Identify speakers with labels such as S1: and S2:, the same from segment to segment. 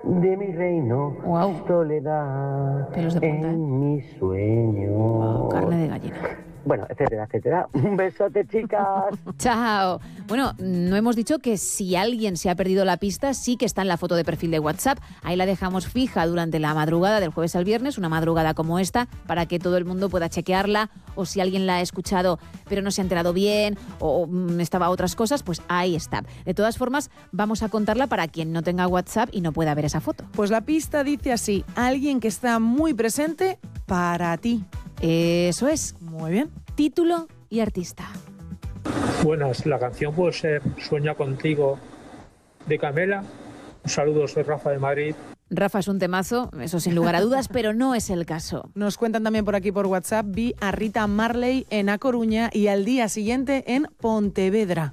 S1: de mi reino,
S2: Wow.
S1: soledad
S2: Pelos de punta,
S1: en mi sueño.
S2: Wow, carne de gallina.
S1: Bueno, etcétera, etcétera. Un besote, chicas.
S2: Chao. Bueno, no hemos dicho que si alguien se ha perdido la pista, sí que está en la foto de perfil de WhatsApp. Ahí la dejamos fija durante la madrugada del jueves al viernes, una madrugada como esta, para que todo el mundo pueda chequearla, o si alguien la ha escuchado pero no se ha enterado bien o estaba a otras cosas, pues ahí está. De todas formas, vamos a contarla para quien no tenga WhatsApp y no pueda ver esa foto.
S3: Pues la pista dice así: alguien que está muy presente para ti.
S2: Eso es.
S3: Muy bien.
S2: Título y artista.
S4: Buenas, la canción puede ser Sueña contigo de Camela. Un saludo, soy Rafa de Madrid.
S2: Rafa, es un temazo, eso sin lugar a dudas, pero no es el caso.
S3: Nos cuentan también por aquí por WhatsApp, vi a Rita Marley en A Coruña y al día siguiente en Pontevedra.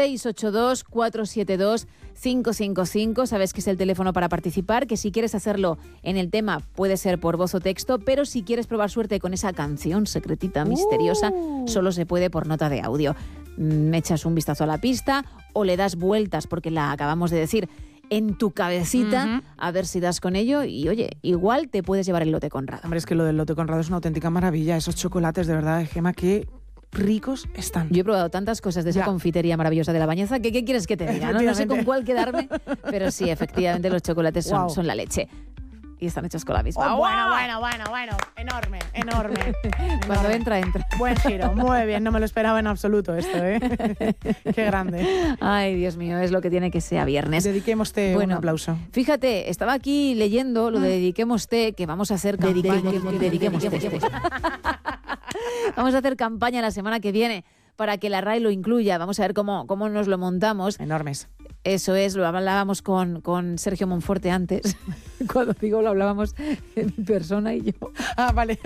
S2: 682-472-555, sabes que es el teléfono para participar, que si quieres hacerlo en el tema puede ser por voz o texto, pero si quieres probar suerte con esa canción secretita, misteriosa, solo se puede por nota de audio. Me echas un vistazo a la pista o le das vueltas, porque la acabamos de decir, en tu cabecita, a ver si das con ello y, oye, igual te puedes llevar el lote Conrado.
S3: Hombre, es que lo del lote Conrado es una auténtica maravilla. Esos chocolates, de verdad, Gemma, qué ricos están.
S2: Yo he probado tantas cosas de esa confitería maravillosa de La Bañeza que ¿qué quieres que te diga? No sé con cuál quedarme, pero sí, efectivamente los chocolates son la leche. Y están hechos con la misma.
S3: Oh, bueno. Enorme.
S2: Cuando entra.
S3: Buen giro, muy bien. No me lo esperaba en absoluto esto, ¿eh? Qué grande.
S2: Ay, Dios mío, es lo que tiene que ser viernes.
S3: Dediquémoste un aplauso.
S2: Fíjate, estaba aquí leyendo lo de Dediquémoste, que vamos a hacer Dediquémoste. Vamos a hacer campaña la semana que viene para que la RAE lo incluya. Vamos a ver cómo nos lo montamos.
S3: Enormes.
S2: Eso es, lo hablábamos con Sergio Monforte antes. Cuando digo lo hablábamos en persona y yo.
S3: Ah, vale.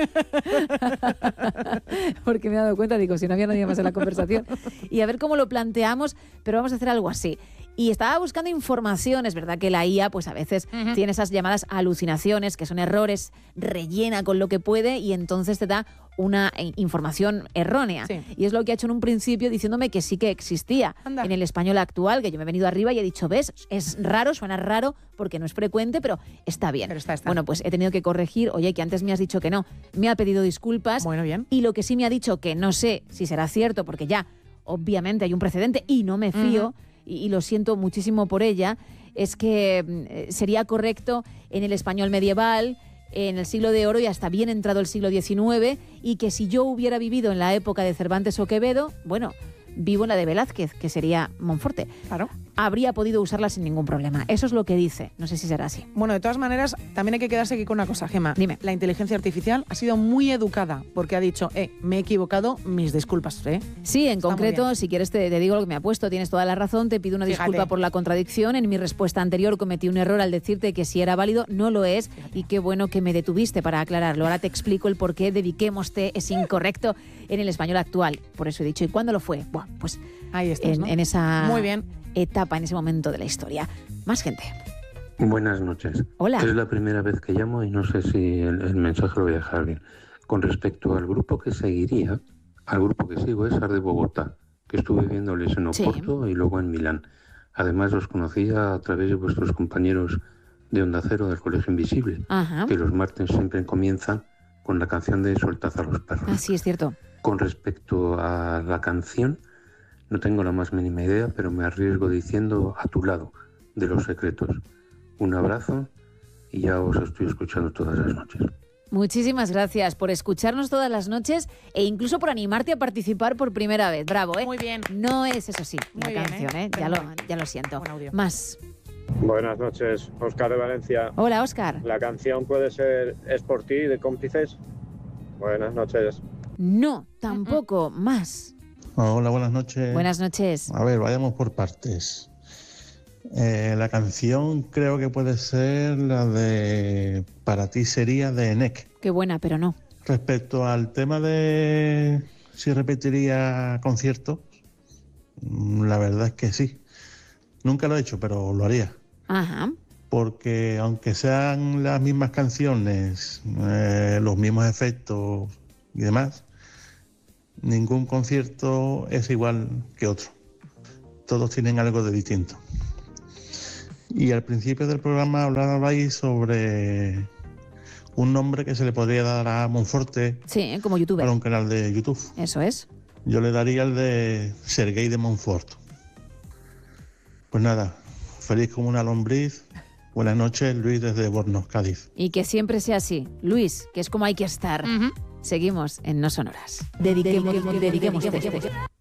S2: Porque me he dado cuenta, digo, si no había nadie más en la conversación. Y a ver cómo lo planteamos, pero vamos a hacer algo así. Y estaba buscando información, es verdad que la IA pues a veces tiene esas llamadas alucinaciones, que son errores, rellena con lo que puede y entonces te da una información errónea. Sí. Y es lo que ha hecho en un principio diciéndome que sí que existía en el español actual, que yo me he venido arriba y he dicho, ¿ves? Es raro, suena raro porque no es frecuente, pero está bien.
S3: Pero está.
S2: Bueno, pues he tenido que corregir, oye, que antes me has dicho que no. Me ha pedido disculpas.
S3: Bueno, bien.
S2: Y lo que sí me ha dicho que no sé si será cierto, porque ya obviamente hay un precedente y no me fío, y lo siento muchísimo por ella, es que sería correcto en el español medieval, en el siglo de oro y hasta bien entrado el siglo XIX, y que si yo hubiera vivido en la época de Cervantes o Quevedo, bueno, vivo en la de Velázquez, que sería Monforte.
S3: Claro.
S2: Habría podido usarla sin ningún problema. Eso es lo que dice. No sé si será así.
S3: Bueno, de todas maneras, también hay que quedarse aquí con una cosa, Gemma.
S2: Dime.
S3: La inteligencia artificial ha sido muy educada porque ha dicho, me he equivocado, mis disculpas, ¿eh?
S2: Sí, en concreto, si quieres te digo lo que me ha puesto. Tienes toda la razón, te pido una disculpa por la contradicción. En mi respuesta anterior cometí un error al decirte que si era válido, no lo es. Y qué bueno que me detuviste para aclararlo. Ahora te explico el por qué Dediquémoste es incorrecto en el español actual. Por eso he dicho, ¿y cuándo lo fue? Bueno, pues
S3: ahí estás, ¿no?
S2: En esa
S3: muy bien.
S2: etapa, en ese momento de la historia. Más gente.
S5: Buenas noches.
S2: Hola.
S5: Es la primera vez que llamo y no sé si el mensaje lo voy a dejar bien. Con respecto al grupo que seguiría, al grupo que sigo es Ar de Bogotá, que estuve viéndoles en Oporto y luego en Milán. Además los conocía a través de vuestros compañeros de Onda Cero del Colegio Invisible, que los martes siempre comienzan con la canción de Soltad a los perros.
S2: Ah, sí, es cierto.
S5: Con respecto a la canción, no tengo la más mínima idea, pero me arriesgo diciendo A tu lado, de Los Secretos. Un abrazo y ya os estoy escuchando todas las noches.
S2: Muchísimas gracias por escucharnos todas las noches e incluso por animarte a participar por primera vez. Bravo, ¿eh?
S3: Muy bien.
S2: No es, eso sí,
S3: muy
S2: una
S3: bien,
S2: canción, ¿eh? Ya lo siento. Más.
S6: Buenas noches, Óscar de Valencia.
S2: Hola, Óscar.
S6: La canción puede ser Es por ti, de Cómplices. Buenas noches.
S2: No, tampoco. Más.
S7: Hola, buenas noches.
S2: Buenas noches.
S7: A ver, vayamos por partes. La canción creo que puede ser la de Para ti sería de ENEC.
S2: Qué buena, pero no.
S7: Respecto al tema de si repetiría conciertos, la verdad es que sí. Nunca lo he hecho, pero lo haría.
S2: Ajá.
S7: Porque aunque sean las mismas canciones, los mismos efectos y demás, ningún concierto es igual que otro. Todos tienen algo de distinto. Y al principio del programa hablabais sobre un nombre que se le podría dar a Monforte
S2: Sí, como youtuber.
S7: para un canal de YouTube.
S2: Eso es.
S7: Yo le daría el de Serguei de Montfort. Pues nada, feliz como una lombriz. Buenas noches, Luis desde Bornos, Cádiz.
S2: Y que siempre sea así. Luis, que es como hay que estar. Seguimos en No Sonoras. Dediquemos.